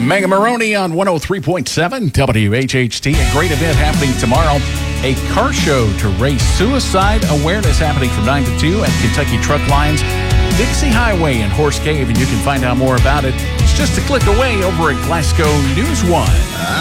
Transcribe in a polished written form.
Mega Maroney on 103.7 WHHT. A great event happening tomorrow. A car show to raise suicide awareness happening from 9 to 2 at Kentucky Truck Lines, Dixie Highway in Horse Cave. And you can find out more about it. It's just a click away over at Glasgow News One.